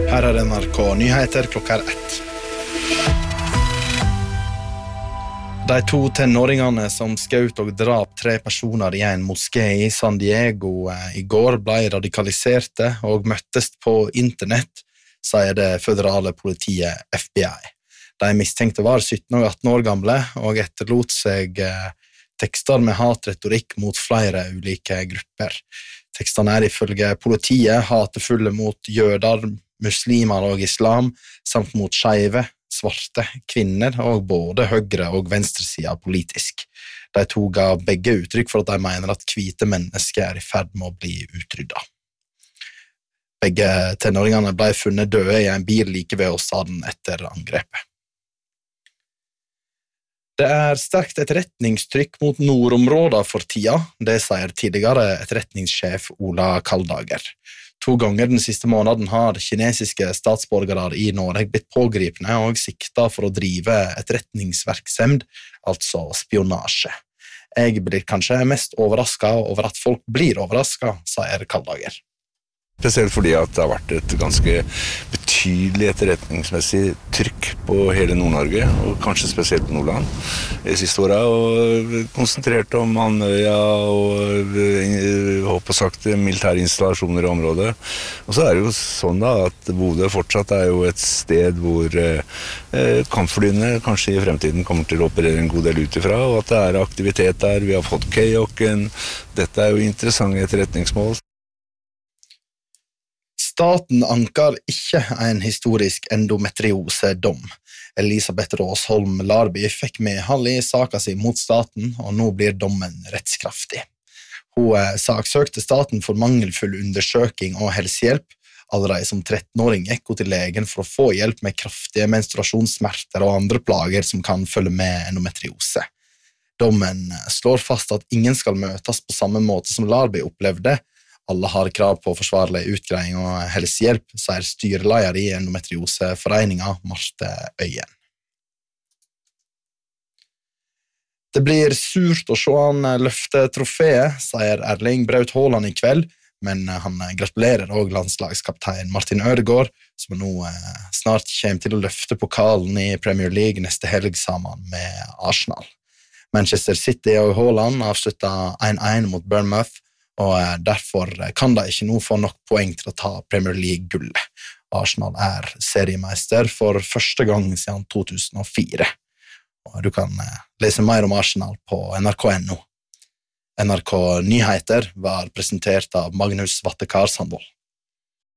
Her NRK Nyheter klokka 1. De 2 tenåringene som skjøt og drap 3 personer i en moské i San Diego i går ble radikaliserte og møttes på internett, sier det føderale politiet FBI. De mistenkte var 17 og 18 år gamle og etterlot seg tekster med hatretorikk mot flere ulike grupper. Tekstene ifølge politiet hatefulle mot jøder, muslimer og islam, samt mot skeive, svarte, kvinner og både høyre- og venstresida politisk. De 2 ga begge uttrykk for at de mener at hvite mennesker i ferd med å bli utrydda. Begge tenåringene ble funnet døde i en bil like ved åstedet etter angrepet. Det sterkt etterretningstrykk mot nordområder for tida, det sier tidligere etterretningssjef Ola Kaldager. 2 ganger den siste måneden har kinesiske statsborgere i Norge blitt pågripne og siktet for å drive etterretningsvirksomhet, altså spionasje. Jeg blir kanskje mest overrasket over at folk blir overrasket, sier Kaldager. Spesielt fordi at det har vært et ganske betydelig etterretningsmessig trykk på hele Nord-Norge, og kanskje spesielt på Nordland i siste året, og konsentrert om Andøya og håper sagt militære installasjoner i området. Og så det jo sånn da at Bodø fortsatt jo et sted hvor kampflyene kanskje i fremtiden kommer til å operere en god del utifra, og at det aktivitet der. Vi har fått Kayoken. Dette jo interessante etterretningsmål. Staten anker ikke en historisk endometriose-dom. Elisabeth Råsholm Larby fikk medhold i saken sin mot staten, og nå blir dommen rettskraftig. Hun saksøkte staten for mangelfull undersøking og helsehjelp. Allerede som 13-åring gikk hun til legen for å få hjelp med kraftige menstruasjonssmerter og andre plager som kan følge med endometriose. Dommen slår fast at ingen skal møtes på samme måte som Larby opplevde. Alle har krav på forsvarlig utgreiing og helsehjelp, sier styreleder i endometrioseforeninga Marte Øyen. Det blir surt å se han løfte trofeet, sier Erling Braut Haaland i kveld, men han gratulerer også landslagskaptein Martin Ødegaard, som nå snart kommer til å løfte pokalen i Premier League neste helg sammen med Arsenal. Manchester City og Haaland avsluttet 1-1 mot Bournemouth, og derfor kan de ikke nå få nok poeng til å ta Premier League-gullet. Arsenal seriemeister for første gang siden 2004. Og du kan lese mer om Arsenal på nrk.no. NRK Nyheter var presentert av Magnus Vatte Karsandvold.